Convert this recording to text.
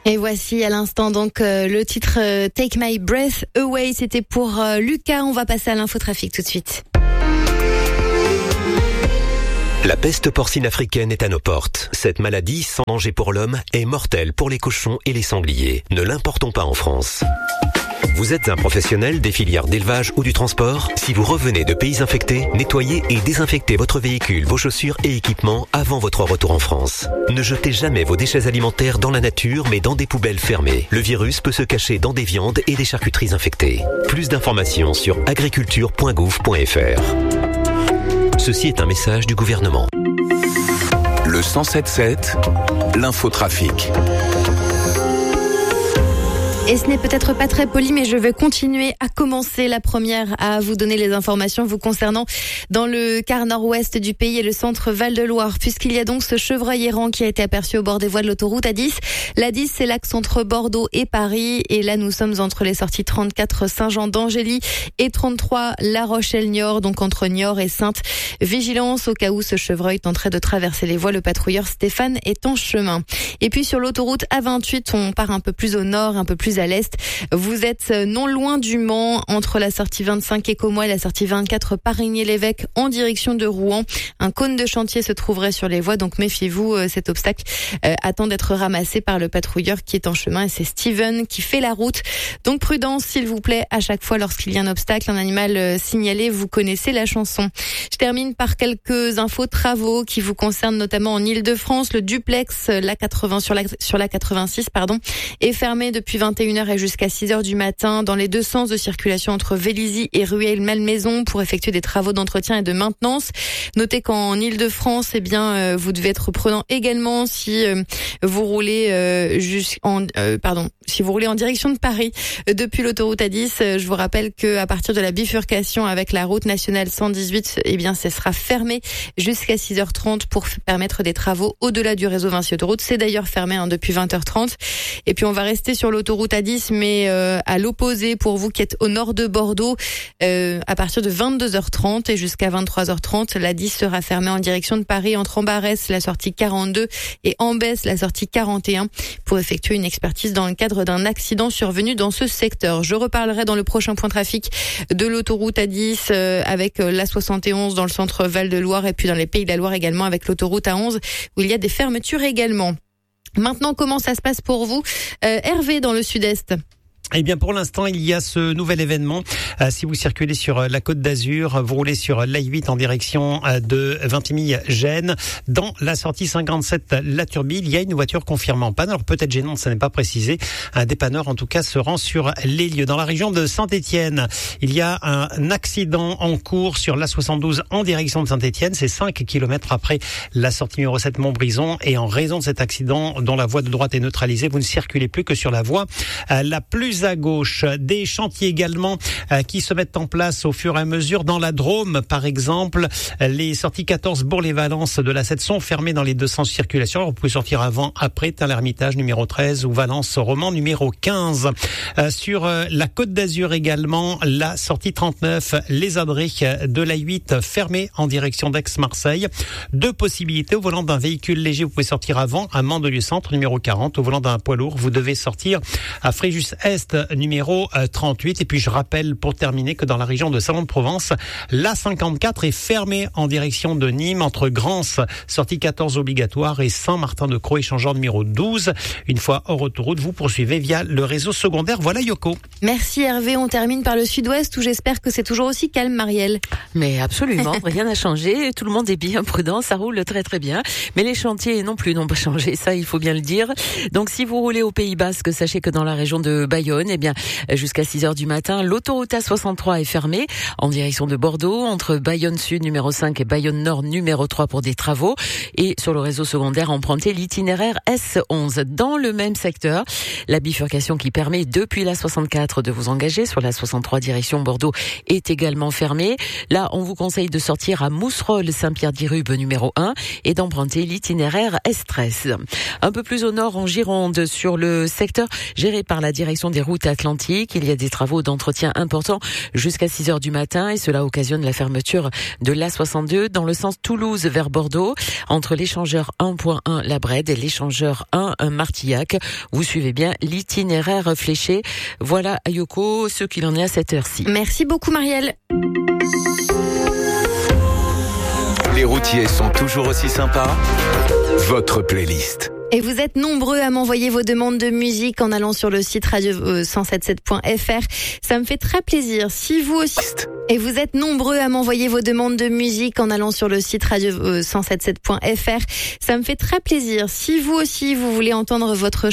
Et voici à l'instant donc le titre Take My Breath Away. C'était pour Lucas. On va passer à l'infotrafic tout de suite. La peste porcine africaine est à nos portes. Cette maladie, sans danger pour l'homme, est mortelle pour les cochons et les sangliers. Ne l'importons pas en France. Vous êtes un professionnel des filières d'élevage ou du transport? Si vous revenez de pays infectés, nettoyez et désinfectez votre véhicule, vos chaussures et équipements avant votre retour en France. Ne jetez jamais vos déchets alimentaires dans la nature, mais dans des poubelles fermées. Le virus peut se cacher dans des viandes et des charcuteries infectées. Plus d'informations sur agriculture.gouv.fr. Ceci est un message du gouvernement. Le 107.7, l'infotrafic. Et ce n'est peut-être pas très poli, mais je vais continuer à commencer la première à vous donner les informations vous concernant dans le quart nord-ouest du pays et le centre Val-de-Loire, puisqu'il y a donc ce chevreuil errant qui a été aperçu au bord des voies de l'autoroute A10. L'A10, c'est l'axe entre Bordeaux et Paris. Et là, nous sommes entre les sorties 34 Saint-Jean d'Angély et 33 La Rochelle-Niort, donc entre Niort et Sainte. Vigilance au cas où ce chevreuil tenterait de traverser les voies. Le patrouilleur Stéphane est en chemin. Et puis sur l'autoroute A28, on part un peu plus au nord, un peu plus à l'est. Vous êtes non loin du Mans, entre la sortie 25 Écomois et la sortie 24 Parigny-l'Évêque en direction de Rouen. Un cône de chantier se trouverait sur les voies, donc méfiez-vous, cet obstacle attend d'être ramassé par le patrouilleur qui est en chemin et c'est Steven qui fait la route. Donc prudence s'il vous plaît à chaque fois lorsqu'il y a un obstacle, un animal signalé, vous connaissez la chanson. Je termine par quelques infos travaux qui vous concernent notamment en Île-de-France. Le duplex, la 80 sur la 86, est fermé depuis 21h et jusqu'à 6h du matin dans les deux sens de circulation entre Vélizy et Rueil-Malmaison pour effectuer des travaux d'entretien et de maintenance. Notez qu'en Île-de-France, vous devez être prudent également si vous roulez si vous roulez en direction de Paris depuis l'autoroute A10. Je vous rappelle que à partir de la bifurcation avec la route nationale 118, ce sera fermé jusqu'à 6h30 pour permettre des travaux au-delà du réseau Vinci Autoroute. C'est d'ailleurs fermé depuis 20h30. Et puis on va rester sur l'autoroute A10, mais à l'opposé pour vous qui êtes au nord de Bordeaux, à partir de 22h30 et jusqu'à 23h30, l'A10 sera fermée en direction de Paris entre Ambarès, la sortie 42 et Ambès, la sortie 41 pour effectuer une expertise dans le cadre d'un accident survenu dans ce secteur. Je reparlerai dans le prochain point trafic de l'autoroute A10 avec la 71 dans le centre Val-de-Loire et puis dans les Pays de la Loire également avec l'autoroute A11 où il y a des fermetures également. Maintenant, comment ça se passe pour vous, Hervé, dans le sud-est? Eh bien, pour l'instant, il y a ce nouvel événement. Si vous circulez sur la Côte d'Azur, vous roulez sur l'A8 en direction de Vintimille-Gênes. Dans la sortie 57 La Turbie, il y a une voiture confirmée en panne. Alors peut-être gênante, ça n'est pas précisé. Un dépanneur, en tout cas, se rend sur les lieux. Dans la région de Saint-Étienne, il y a un accident en cours sur la 72 en direction de Saint-Étienne. C'est 5 km après la sortie numéro 7 Montbrison. Et en raison de cet accident, dont la voie de droite est neutralisée, vous ne circulez plus que sur la voie la plus à gauche. Des chantiers également qui se mettent en place au fur et à mesure dans la Drôme, par exemple. Les sorties 14 Bourg-les-Valences de la 7 sont fermées dans les deux sens de circulation. Alors, vous pouvez sortir avant, après, Tain-l'Hermitage numéro 13 ou Valence-Roman numéro 15. Sur la Côte d'Azur également, la sortie 39 Les Adrets de la 8 fermée en direction d'Aix-Marseille. Deux possibilités. Au volant d'un véhicule léger, vous pouvez sortir avant à Mandelieu-Centre numéro 40. Au volant d'un poids lourd, vous devez sortir à Fréjus-Est numéro 38. Et puis je rappelle pour terminer que dans la région de Salon-de-Provence, la 54 est fermée en direction de Nîmes entre Grance, sortie 14 obligatoire, et Saint-Martin-de-Croix, échangeur numéro 12. Une fois hors autoroute, vous poursuivez via le réseau secondaire. Voilà Yoko. Merci Hervé. On termine par le sud-ouest où j'espère que c'est toujours aussi calme, Marielle. Mais absolument, rien n'a changé. Tout le monde est bien prudent, ça roule très très bien. Mais les chantiers non plus n'ont pas changé, ça il faut bien le dire. Donc si vous roulez au Pays Basque, sachez que dans la région de Bayonne, jusqu'à 6h du matin, l'autoroute A63 est fermée en direction de Bordeaux, entre Bayonne Sud numéro 5 et Bayonne Nord numéro 3 pour des travaux. Et sur le réseau secondaire, empruntez l'itinéraire S11. Dans le même secteur, la bifurcation qui permet depuis la 64 de vous engager sur la 63 direction Bordeaux est également fermée. Là, on vous conseille de sortir à Mousserolles, Saint-Pierre-d'Irube numéro 1 et d'emprunter l'itinéraire S13. Un peu plus au nord, en Gironde, sur le secteur géré par la direction des des routes atlantiques. Il y a des travaux d'entretien importants jusqu'à 6h du matin et cela occasionne la fermeture de l'A62 dans le sens Toulouse vers Bordeaux, entre l'échangeur 1.1 La Brède et l'échangeur 1 Martillac. Vous suivez bien l'itinéraire fléché. Voilà, Ayoko, ce qu'il en est à cette heure-ci. Merci beaucoup, Marielle. Les routiers sont toujours aussi sympas. Votre playlist. Et vous êtes nombreux à m'envoyer vos demandes de musique en allant sur le site radio177.fr. Ça me fait très plaisir. Si vous aussi... Et vous êtes nombreux à m'envoyer vos demandes de musique en allant sur le site radio177.fr. Ça me fait très plaisir. Si vous aussi, vous voulez entendre votre